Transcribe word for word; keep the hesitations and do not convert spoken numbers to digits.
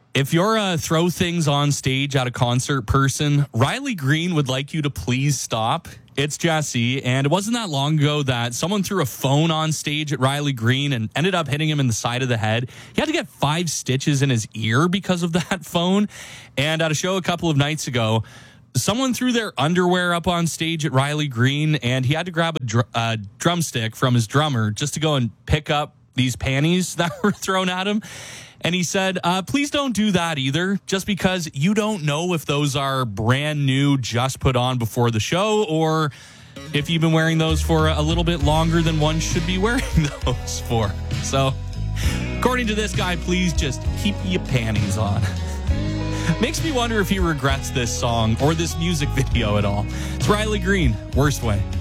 If you're a throw things on stage at a concert person, Riley Green would like you to please stop. It's Jesse, and it wasn't that long ago that someone threw a phone on stage at Riley Green and ended up hitting him in the side of the head. He had to get five stitches in his ear because of that phone. And at a show a couple of nights ago, someone threw their underwear up on stage at Riley Green, and he had to grab a dr- uh, drumstick from his drummer just to go and pick up these panties that were thrown at him. And he said, uh, please don't do that either, just because you don't know if those are brand new, just put on before the show, or if you've been wearing those for a little bit longer than one should be wearing those for. So, according to this guy, please just keep your panties on. Makes me wonder if he regrets this song or this music video at all. It's Riley Green, Worst Way.